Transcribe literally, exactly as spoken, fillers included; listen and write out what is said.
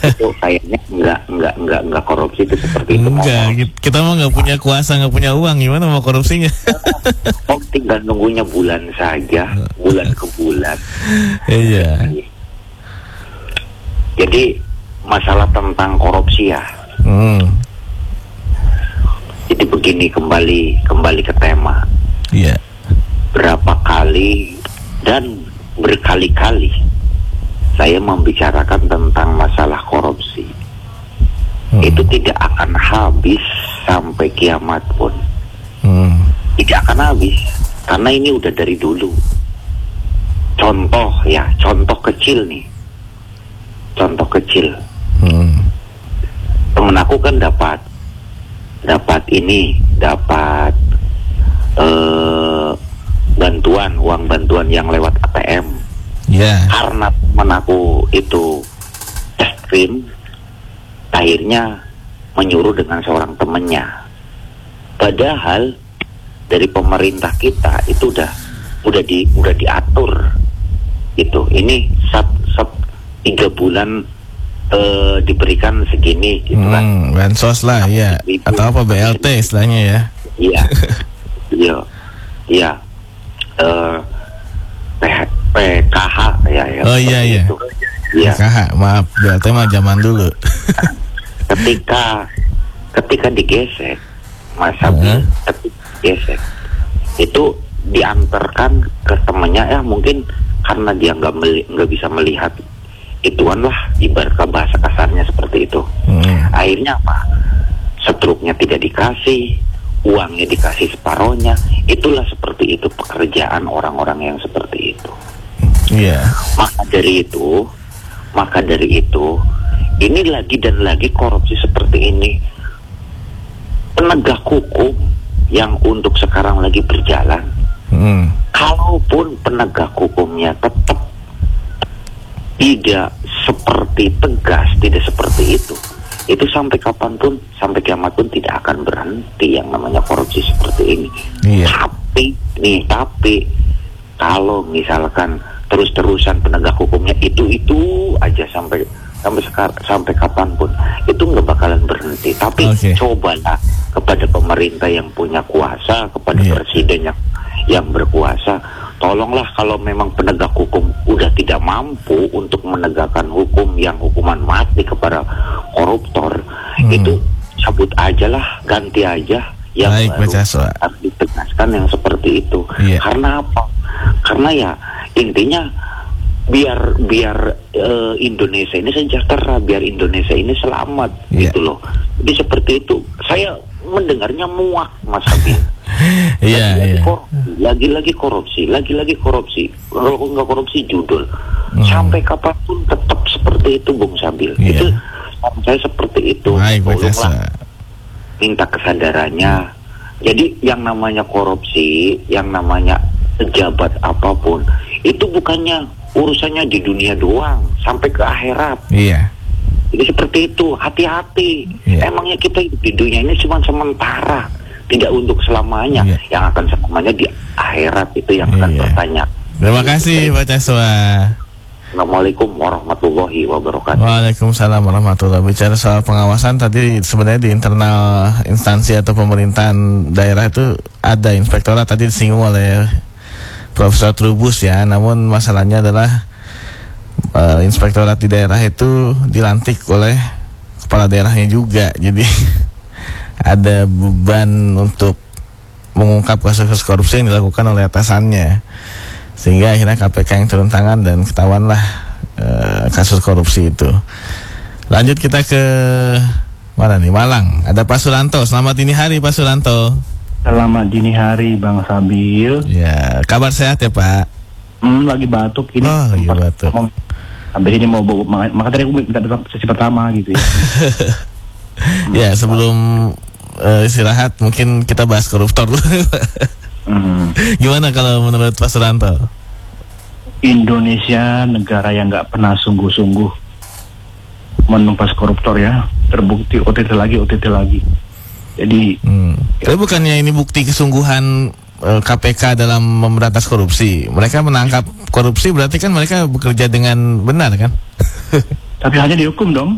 itu kayaknya nggak nggak nggak nggak korupsi itu seperti itu. Enggak, kita mah nggak punya kuasa, nggak punya uang, gimana mau korupsinya? Oh, tinggal nunggunya bulan saja, bulan ke bulan. Iya. Jadi masalah tentang korupsi ya. Hmm. Jadi begini, kembali kembali ke tema. Iya. Berapa kali dan berkali-kali saya membicarakan tentang masalah korupsi. Hmm. Itu tidak akan habis sampai kiamat pun. Hmm. Tidak akan habis, karena ini udah dari dulu. Contoh ya, contoh kecil nih. Contoh kecil. Hmm. Temen aku kan dapat dapat ini, dapat eh, bantuan, uang bantuan yang lewat A T M. Ya. Yeah. Karena temen aku itu ekstrim, akhirnya menyuruh dengan seorang temennya. Padahal dari pemerintah kita itu udah udah di udah diatur itu. Ini sat, sat, tiga bulan eh, diberikan segini gitu kan. Hmm, bansos lah ya. Atau apa B L T istilahnya ya. Iya. Iya. Iya. Eh P K H ya, ya. Oh iya iya. Iya. P K H, maaf, B L T mah zaman dulu. ketika ketika digesek, Mas Sabil, uh-huh. ketika digesek itu diantarkan ke temannya, ya mungkin karena dia nggak nggak bisa melihat ituan lah, ibarat bahasa kasarnya seperti itu. Hmm. Akhirnya apa? Struknya tidak dikasih, uangnya dikasih separohnya. Itulah seperti itu pekerjaan orang-orang yang seperti itu. Iya. Yeah. Maka dari itu, maka dari itu, ini lagi dan lagi korupsi seperti ini. Penegak hukum yang untuk sekarang lagi berjalan, hmm. kalaupun penegak hukumnya tetap tidak seperti tegas, tidak seperti itu, itu sampai kapanpun, sampai kiamat pun tidak akan berhenti yang namanya korupsi seperti ini. Iya. Tapi nih, tapi kalau misalkan terus-terusan penegak hukumnya itu-itu aja sampai sampai sekarang, sampai kapanpun, itu nggak bakalan berhenti. Tapi okay. cobalah kepada pemerintah yang punya kuasa, kepada yeah. presiden yang yang berkuasa, tolonglah kalau memang penegak hukum udah tidak mampu untuk menegakkan hukum yang hukuman mati kepada koruptor, hmm. itu cabut aja lah, ganti aja yang baik, baru harus ditegaskan yang seperti itu. Yeah. Karena apa? Karena ya intinya biar biar uh, Indonesia ini sejahtera, biar Indonesia ini selamat, yeah. gitu loh. Jadi seperti itu. Saya mendengarnya muak, Mas Habib. Iya, iya. Lagi-lagi korupsi, lagi-lagi korupsi. Kalau nggak korupsi judul. Hmm. Sampai kapanpun tetap seperti itu, Bung Sabil. Yeah. Itu saya seperti itu. Tolonglah minta kesadarannya. Jadi yang namanya korupsi, yang namanya pejabat apapun, itu bukannya urusannya di dunia doang, sampai ke akhirat. Iya. Jadi seperti itu, hati-hati. Yeah. Emangnya kita di dunia ini cuma sementara, tidak untuk selamanya. Yeah. Yang akan selamanya di akhirat, itu yang akan yeah. bertanya. Terima kasih Pak Caswa. Assalamualaikum warahmatullahi wabarakatuh. Waalaikumsalam warahmatullahi wabarakatuh. Bicara soal pengawasan, tadi sebenarnya di internal instansi atau pemerintahan daerah itu ada inspektorat, tadi disinggung oleh Profesor Trubus ya. Namun masalahnya adalah Uh, inspektorat di daerah itu dilantik oleh kepala daerahnya juga. Jadi ada beban untuk mengungkap kasus-kasus korupsi yang dilakukan oleh atasannya, sehingga akhirnya K P K yang turun tangan dan ketahuanlah uh, kasus korupsi itu. Lanjut kita ke mana nih? Malang. Ada Pak Suranto. Selamat dini hari Pak Suranto. Selamat dini hari Bang Sabil. Ya, kabar sehat ya Pak? Hmm, lagi batuk ini. Oh, lagi batuk. Mau, habis ini mau bawa, maka, maka tadi aku minta datang sesi pertama gitu ya. Ya, sebelum uh, istirahat mungkin kita bahas koruptor dulu. hmm. Gimana kalau menurut Pak Suranto? Indonesia negara yang nggak pernah sungguh-sungguh menumpas koruptor ya. Terbukti O T T lagi, O T T lagi. Jadi hmm. Tapi bukannya ini bukti kesungguhan K P K dalam memberantas korupsi? Mereka menangkap korupsi, berarti kan mereka bekerja dengan benar kan? Tapi hanya dihukum dong.